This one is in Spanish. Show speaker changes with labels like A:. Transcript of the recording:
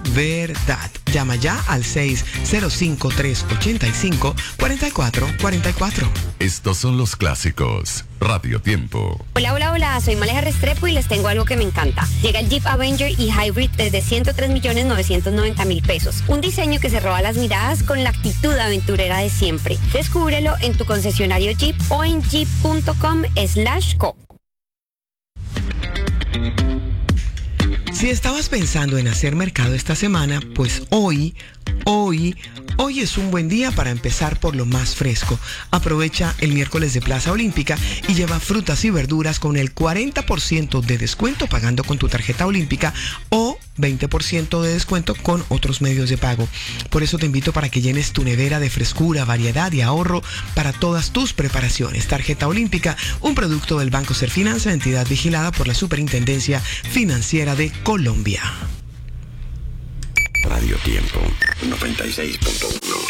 A: verdad. Llama ya al 605-385-4444.
B: Estos son los clásicos. Radio Tiempo.
C: Hola, hola, hola, soy Maleja Restrepo y les tengo algo que me encanta. Llega el Jeep Avenger y Hybrid desde 103.990.000 pesos. Un diseño que se roba las miradas con la actitud aventurera de siempre. Descúbrelo en tu concesionario Jeep o en jeep.com/co.
A: Si estabas pensando en hacer mercado esta semana, pues hoy es un buen día para empezar por lo más fresco. Aprovecha el miércoles de Plaza Olímpica y lleva frutas y verduras con el 40% de descuento pagando con tu tarjeta olímpica o 20% de descuento con otros medios de pago. Por eso te invito para que llenes tu nevera de frescura, variedad y ahorro para todas tus preparaciones. Tarjeta Olímpica, un producto del Banco Serfinanza, entidad vigilada por la Superintendencia Financiera de Colombia.
D: Radio Tiempo 96.1.